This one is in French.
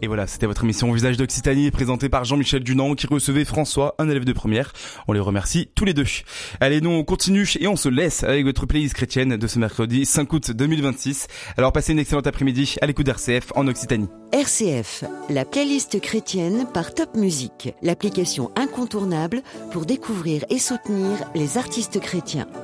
Et voilà, c'était votre émission Visage d'Occitanie présentée par Jean-Michel Dunant qui recevait François, un élève de première. On les remercie tous les deux. Allez, nous on continue et on se laisse avec votre playlist chrétienne de ce mercredi 5 août 2026. Alors passez une excellente après-midi à l'écoute d'RCF en Occitanie. RCF, la playlist chrétienne par Top Music, l'application incontournable pour découvrir et soutenir les artistes chrétiens.